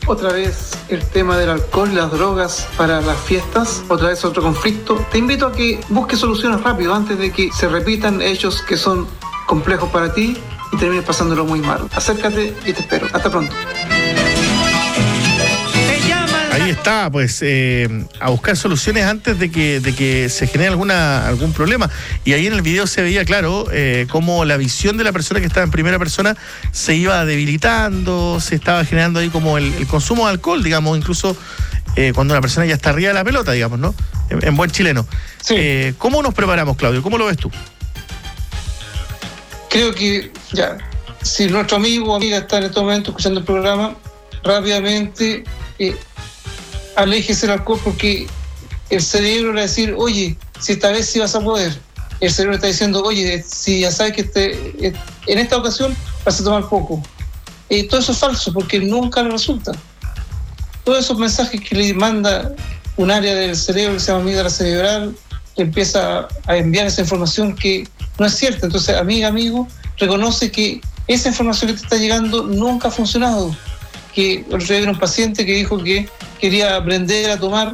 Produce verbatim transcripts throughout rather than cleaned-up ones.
Otra vez el tema del alcohol y las drogas para las fiestas, otra vez otro conflicto. Te invito a que busques soluciones rápido antes de que se repitan hechos que son complejos para ti y termines pasándolo muy mal. Acércate y te espero. Hasta pronto. Ahí está, pues, eh, a buscar soluciones antes de que, de que se genere alguna, algún problema. Y ahí en el video se veía claro eh, cómo la visión de la persona que estaba en primera persona se iba debilitando, se estaba generando ahí como el, el consumo de alcohol, digamos, incluso eh, cuando una persona ya está arriba de la pelota, digamos, ¿no? En, en buen chileno. Sí. Eh, ¿Cómo nos preparamos, Claudio? ¿Cómo lo ves tú? Creo que, ya, si nuestro amigo o amiga está en este momento escuchando el programa, rápidamente... Eh, aléjese el alcohol, porque el cerebro le va a decir, oye, si esta vez sí vas a poder. El cerebro está diciendo, oye, si ya sabes que este, en esta ocasión vas a tomar poco. Eh, todo eso es falso, porque nunca le resulta. Todos esos mensajes que le manda un área del cerebro que se llama amígdala cerebral, que empieza a enviar esa información que no es cierta. Entonces, amiga, amigo, reconoce que esa información que te está llegando nunca ha funcionado. Que el otro día era un paciente que dijo que quería aprender a tomar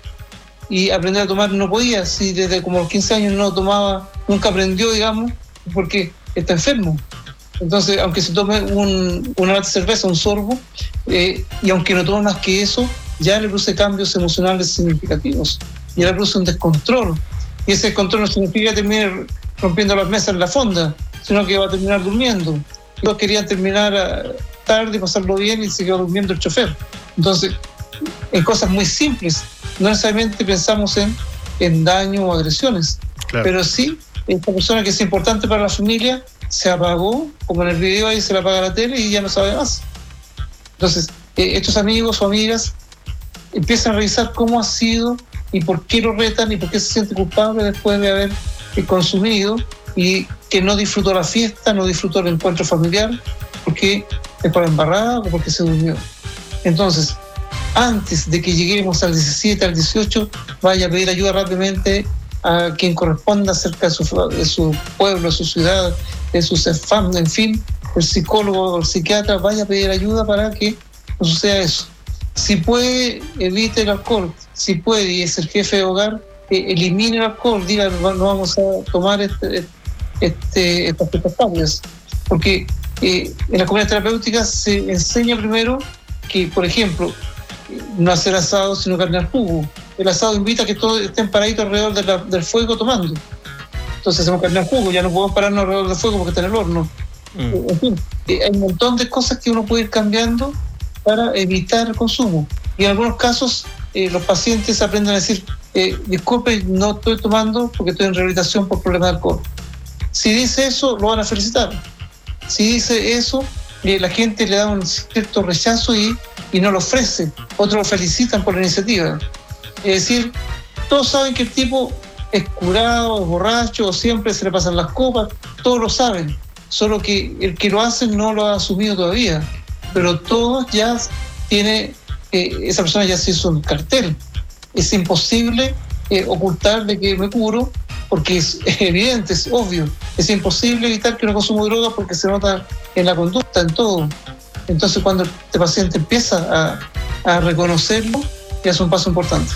y aprender a tomar no podía, si desde como los quince años no tomaba, nunca aprendió, digamos, porque está enfermo. Entonces, aunque se tome un, una lata de cerveza, un sorbo, eh, y aunque no tome más que eso, ya le produce cambios emocionales significativos, ya le produce un descontrol, y ese descontrol no significa terminar rompiendo las mesas en la fonda, sino que va a terminar durmiendo. Todos querían terminar a, tarde, pasarlo bien, y se quedó durmiendo el chofer. Entonces, en cosas muy simples, no necesariamente pensamos en, en daño o agresiones, claro. Pero sí, esta persona que es importante para la familia se apagó, como en el video ahí se le apaga la tele y ya no sabe más. Entonces, eh, estos amigos o amigas empiezan a revisar cómo ha sido y por qué lo retan y por qué se siente culpable después de haber eh, consumido, y que no disfrutó la fiesta, no disfrutó el encuentro familiar, porque es para embarrada o porque se durmió. Entonces, antes de que lleguemos al diecisiete, al dieciocho, vaya a pedir ayuda rápidamente a quien corresponda cerca de su, de su pueblo, de su ciudad, de su CEFAM, en fin, el psicólogo o el psiquiatra, vaya a pedir ayuda para que no suceda eso. Si puede, evite el alcohol. Si puede, y es el jefe de hogar, eh, elimine el alcohol, diga, no vamos a tomar este, este, estas tablas. Porque eh, en las comunidades terapéuticas se enseña primero que, por ejemplo, no hacer asado sino carne al jugo. El asado invita a que todos estén paraditos alrededor de la, del fuego tomando. Entonces hacemos carne al jugo, ya no podemos pararnos alrededor del fuego porque está en el horno. Mm. En fin, eh, hay un montón de cosas que uno puede ir cambiando para evitar el consumo. Y en algunos casos eh, los pacientes aprenden a decir, eh, disculpe, no estoy tomando porque estoy en rehabilitación por problemas de alcohol. Si dice eso, lo van a felicitar. Si dice eso, eh, la gente le da un cierto rechazo y, y no lo ofrece. Otros lo felicitan por la iniciativa. Es decir, todos saben que el tipo es curado, es borracho, o siempre se le pasan las copas, todos lo saben, solo que el que lo hace no lo ha asumido todavía, pero todos ya tiene, eh, esa persona ya se hizo un cartel. Es imposible eh, ocultar de que me curo, porque es evidente, es obvio. Es imposible evitar que uno consuma drogas porque se nota en la conducta, en todo. Entonces, cuando este paciente empieza a, a reconocerlo, ya es un paso importante.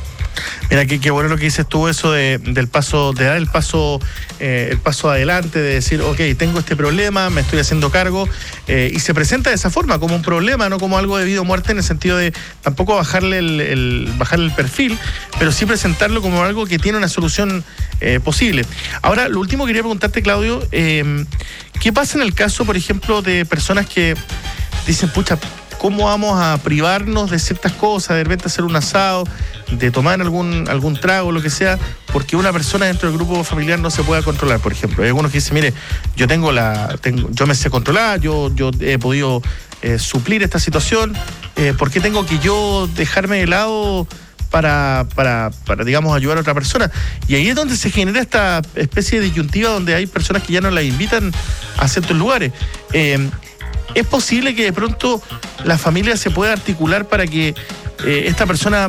Mira, qué, qué bueno lo que dices tú, eso de, del paso, de dar el paso, eh, el paso adelante, de decir, ok, tengo este problema, me estoy haciendo cargo, eh, y se presenta de esa forma, como un problema, no como algo de vida o muerte, en el sentido de tampoco bajarle el, el, bajarle el perfil, pero sí presentarlo como algo que tiene una solución eh, posible. Ahora, lo último que quería preguntarte, Claudio, eh, ¿qué pasa en el caso, por ejemplo, de personas que dicen, pucha, ¿cómo vamos a privarnos de ciertas cosas, de repente hacer un asado, de tomar algún algún trago, lo que sea, porque una persona dentro del grupo familiar no se pueda controlar? Por ejemplo, hay algunos que dicen, mire, yo tengo la, tengo, yo me sé controlar, yo, yo he podido eh, suplir esta situación, eh, ¿por qué tengo que yo dejarme de lado para, para, para, digamos, ayudar a otra persona? Y ahí es donde se genera esta especie de disyuntiva donde hay personas que ya no la invitan a ciertos lugares. Eh, ¿Es posible que de pronto la familia se pueda articular para que eh, esta persona